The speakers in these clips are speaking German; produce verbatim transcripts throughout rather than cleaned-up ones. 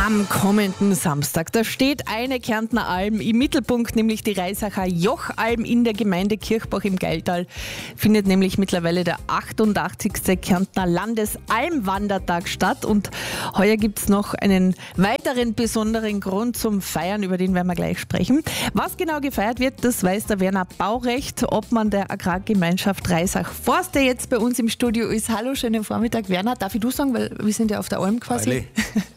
Am kommenden Samstag, da steht eine Kärntner Alm im Mittelpunkt, nämlich die Reisacher Jochalm in der Gemeinde Kirchbach im Gailtal. Findet nämlich mittlerweile der achtundachtzigste Kärntner Landesalmwandertag statt. Und heuer gibt es noch einen weiteren besonderen Grund zum Feiern, über den werden wir gleich sprechen. Was genau gefeiert wird, das weiß der Werner Baurecht, Obmann der Agrargemeinschaft Reisach Forst, der jetzt bei uns im Studio ist. Hallo, schönen Vormittag. Werner, darf ich du sagen, weil wir sind ja auf der Alm quasi. Alle.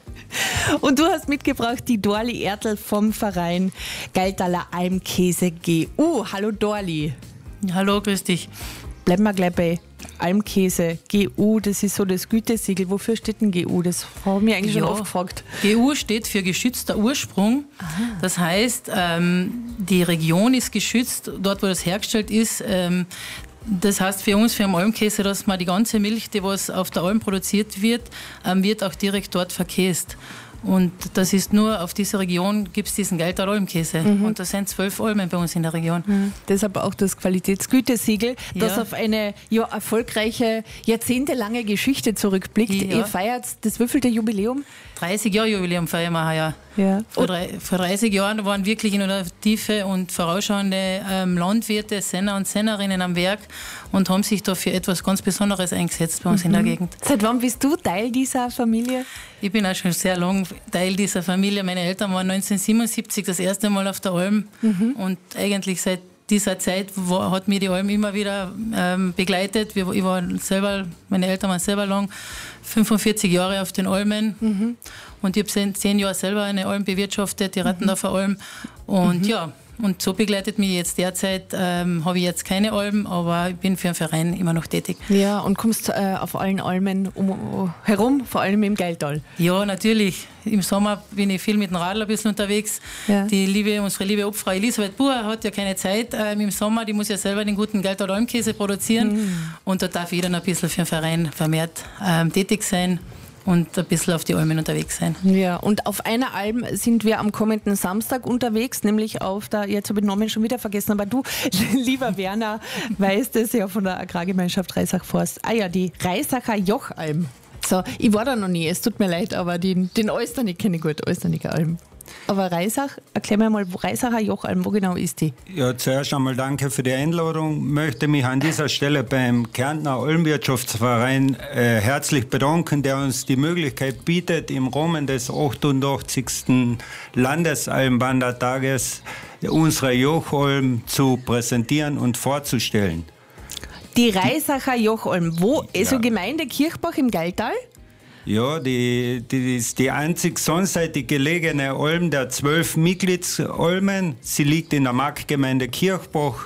Und du hast mitgebracht die Dorli Ertl vom Verein Gailtaler Almkäse G U. Hallo Dorli. Hallo, grüß dich. Bleiben wir gleich bei Almkäse G U, das ist so das Gütesiegel. Wofür steht denn G U? Das habe ich mich eigentlich Ja, schon oft gefragt. G U steht für geschützter Ursprung. Aha. Das heißt, ähm, die Region ist geschützt, dort wo das hergestellt ist. Ähm, Das heißt für uns, für den Almkäse, dass man die ganze Milch, die was auf der Alm produziert wird, ähm, wird auch direkt dort verkäst. Und das ist nur auf dieser Region gibt es diesen Gailtaler Almkäse. Mhm. Und das sind zwölf Almen bei uns in der Region. Mhm. Deshalb auch das Qualitätsgütesiegel, das Ja. auf eine ja, erfolgreiche, jahrzehntelange Geschichte zurückblickt. Ja. Ihr feiert das wievielte Jubiläum? dreißig Jahre Jubiläum feiern wir heuer. Ja. Vor, drei, vor dreißig Jahren waren wirklich innovative und vorausschauende ähm, Landwirte, Senner und Sennerinnen am Werk und haben sich da für etwas ganz Besonderes eingesetzt bei uns mhm. in der Gegend. Seit wann bist du Teil dieser Familie? Ich bin auch schon sehr lang Teil dieser Familie. Meine Eltern waren neunzehnhundertsiebenundsiebzig das erste Mal auf der Alm mhm. und eigentlich seit dieser Zeit war, hat mir die Alm immer wieder ähm, begleitet. Wir, ich war selber, meine Eltern waren selber lang, fünfundvierzig Jahre auf den Almen mhm. und ich habe zehn, zehn Jahre selber eine Alm bewirtschaftet, die Rattendorfer Alm. Und mhm. ja, und so begleitet mich jetzt derzeit, ähm, habe ich jetzt keine Alm, aber ich bin für den Verein immer noch tätig. Ja, und kommst äh, auf allen Almen um, herum, vor allem im Gailtal? Ja, natürlich. Im Sommer bin ich viel mit dem Radl ein bisschen unterwegs. Ja. Die liebe, unsere liebe Obfrau Elisabeth Buhr hat ja keine Zeit ähm, im Sommer, die muss ja selber den guten Gailtaler Almkäse produzieren. Mhm. Und da darf ich dann ein bisschen für den Verein vermehrt ähm, tätig sein und ein bisschen auf die Almen unterwegs sein. Ja, und auf einer Alm sind wir am kommenden Samstag unterwegs, nämlich auf der, jetzt habe ich den Namen schon wieder vergessen, aber du, lieber Werner, weißt es ja von der Agrargemeinschaft Reisach Forst. Ah ja, die Reisacher Jochalm. So, ich war da noch nie, es tut mir leid, aber den, den Östernig kenne ich gut, Österniger Alm. Aber Reisach, erklär mir mal, wo Reisacher Jochalm, wo genau ist die? Ja, zuerst einmal danke für die Einladung. Ich möchte mich an dieser Stelle beim Kärntner Almwirtschaftsverein äh, herzlich bedanken, der uns die Möglichkeit bietet, im Rahmen des achtundachtzigsten Landesalmwandertages unsere Jochalm zu präsentieren und vorzustellen. Die Reisacher Jochalm, wo? Ja. Also Gemeinde Kirchbach im Gailtal? Ja, die, die ist die einzig sonseitig gelegene Alm der zwölf Mitgliedsalmen. Sie liegt in der Marktgemeinde Kirchbach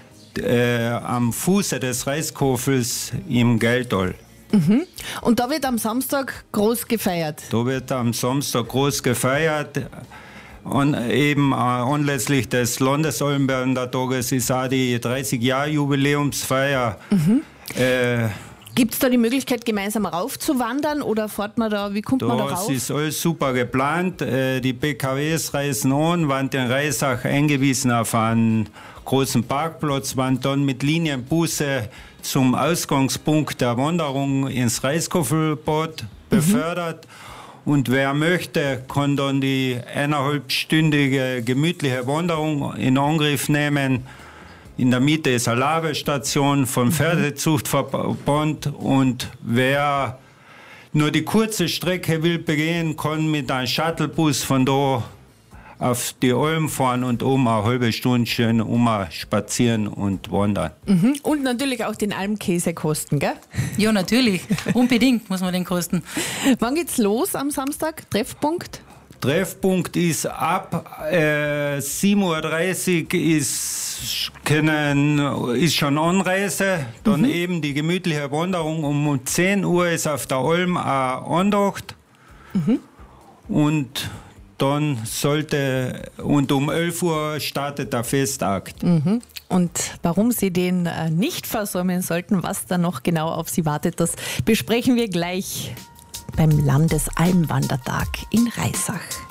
äh, am Fuße des Reiskofels im Gailtal. Mhm. Und da wird am Samstag groß gefeiert? Da wird am Samstag groß gefeiert. Und eben äh, anlässlich des Landesalmwandertages ist auch die dreißig-Jahr-Jubiläumsfeier. Mhm. Äh, Gibt es da die Möglichkeit, gemeinsam raufzuwandern oder fährt man da, wie kommt man da rauf? Das ist alles super geplant. Die B K Ws reisen an, waren in Reisach eingewiesen auf einen großen Parkplatz, waren dann mit Linienbusse zum Ausgangspunkt der Wanderung ins Reiskofelbad befördert. Mhm. Und wer möchte, kann dann die eineinhalbstündige gemütliche Wanderung in Angriff nehmen. In der Mitte ist eine Labestation vom Pferdezuchtverband und wer nur die kurze Strecke will begehen, kann mit einem Shuttlebus von da auf die Alm fahren und um eine halbe Stunde schön um spazieren und wandern. Mhm. Und natürlich auch den Almkäse kosten, gell? Ja, natürlich. Unbedingt muss man den kosten. Wann geht's los am Samstag? Treffpunkt? Treffpunkt ist ab äh, sieben Uhr dreißig ist, können, ist schon Anreise, dann mhm. eben die gemütliche Wanderung. Um zehn Uhr ist auf der Alm eine Andacht mhm. und dann sollte, und um elf Uhr startet der Festakt. Mhm. Und warum Sie den äh, nicht versäumen sollten, was da noch genau auf Sie wartet, das besprechen wir gleich beim Landesalmwandertag in Reisach.